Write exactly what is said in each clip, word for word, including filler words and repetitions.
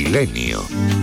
Milenio.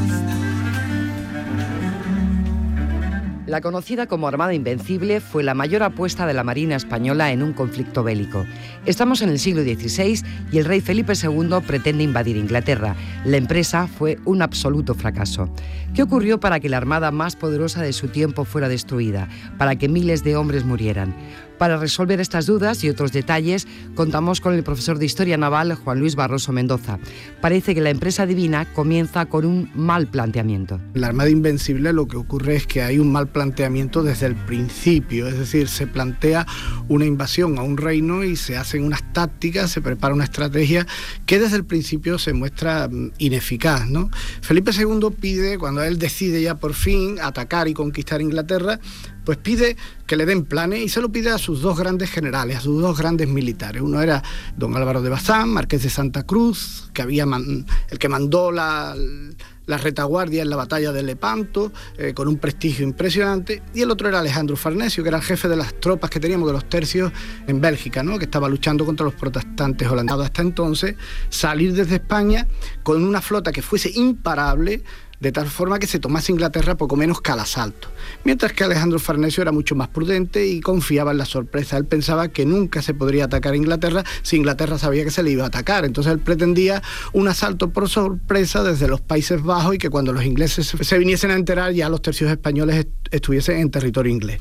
La conocida como Armada Invencible fue la mayor apuesta de la Marina española en un conflicto bélico. Estamos en el siglo dieciséis y el rey Felipe segundo pretende invadir Inglaterra. La empresa fue un absoluto fracaso. ¿Qué ocurrió para que la armada más poderosa de su tiempo fuera destruida? Para que miles de hombres murieran. Para resolver estas dudas y otros detalles, contamos con el profesor de Historia Naval, Juan Luis Barroso Mendoza. Parece que la empresa divina comienza con un mal planteamiento. En la Armada Invencible lo que ocurre es que hay un mal planteamiento desde el principio, es decir, se plantea una invasión a un reino y se hacen unas tácticas, se prepara una estrategia que desde el principio se muestra ineficaz, ¿no? Felipe segundo pide, cuando él decide ya por fin atacar y conquistar Inglaterra, pues pide que le den planes y se lo pide a sus dos grandes generales, a sus dos grandes militares. Uno era don Álvaro de Bazán, marqués de Santa Cruz, que había man, el que mandó la, la retaguardia en la batalla de Lepanto, eh, con un prestigio impresionante, y el otro era Alejandro Farnesio, que era el jefe de las tropas que teníamos de los tercios en Bélgica, ¿no?, que estaba luchando contra los protestantes holandeses. Hasta entonces, salir desde España con una flota que fuese imparable, de tal forma que se tomase Inglaterra poco menos que al asalto. Mientras que Alejandro Farnesio era mucho más prudente y confiaba en la sorpresa. Él pensaba que nunca se podría atacar a Inglaterra si Inglaterra sabía que se le iba a atacar. Entonces él pretendía un asalto por sorpresa desde los Países Bajos y que cuando los ingleses se viniesen a enterar ya los tercios españoles estuviesen en territorio inglés.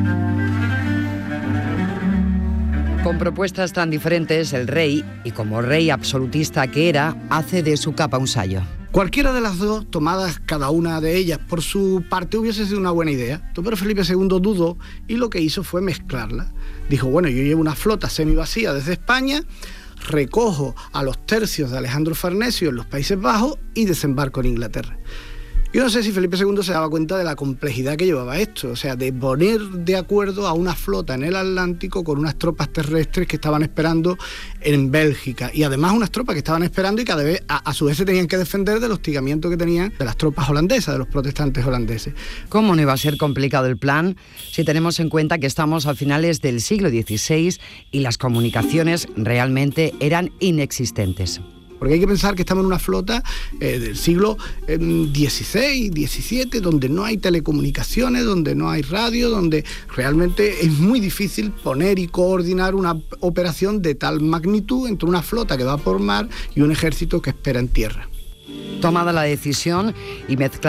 Con propuestas tan diferentes, el rey, y como rey absolutista que era, hace de su capa un sayo. Cualquiera de las dos, tomadas cada una de ellas por su parte, hubiese sido una buena idea. Pero Felipe segundo dudó y lo que hizo fue mezclarla. Dijo, bueno, yo llevo una flota semivacía desde España, recojo a los tercios de Alejandro Farnesio en los Países Bajos y desembarco en Inglaterra. Yo no sé si Felipe segundo se daba cuenta de la complejidad que llevaba esto, o sea, de poner de acuerdo a una flota en el Atlántico con unas tropas terrestres que estaban esperando en Bélgica, y además unas tropas que estaban esperando y que a, vez, a, a su vez se tenían que defender del hostigamiento que tenían de las tropas holandesas, de los protestantes holandeses. ¿Cómo no iba a ser complicado el plan si tenemos en cuenta que estamos a finales del siglo dieciséis y las comunicaciones realmente eran inexistentes? Porque hay que pensar que estamos en una flota eh, del siglo dieciséis, diecisiete, donde no hay telecomunicaciones, donde no hay radio, donde realmente es muy difícil poner y coordinar una operación de tal magnitud entre una flota que va por mar y un ejército que espera en tierra. Tomada la decisión y mezclada